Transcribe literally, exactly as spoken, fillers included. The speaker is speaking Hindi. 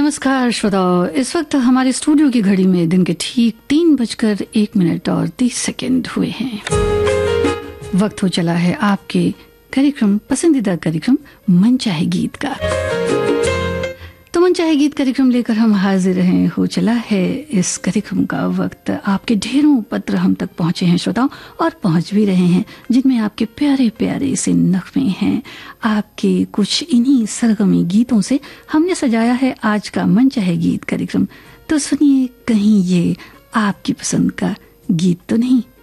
नमस्कार श्रोताओं, इस वक्त हमारे स्टूडियो की घड़ी में दिन के ठीक तीन बजकर एक मिनट और तीस सेकंड हुए हैं। वक्त हो चला है आपके कार्यक्रम, पसंदीदा कार्यक्रम मन चाहे गीत का। तो मन चाहे गीत कार्यक्रम लेकर हम हाजिर हैं। हो चला है इस कार्यक्रम का वक्त। आपके ढेरों पत्र हम तक पहुंचे हैं श्रोताओं, और पहुंच भी रहे हैं, जिनमें आपके प्यारे प्यारे से नगमे हैं। आपके कुछ इन्हीं सरगमी गीतों से हमने सजाया है आज का मन चाहे गीत कार्यक्रम। तो सुनिए, कहीं ये आपकी पसंद का गीत तो नहीं।